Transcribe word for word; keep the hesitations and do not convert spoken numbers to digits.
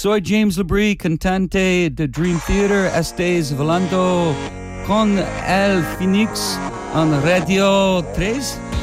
Soy James Labrie, cantante de Dream Theater. Estés volando con el Phoenix on Radio tres.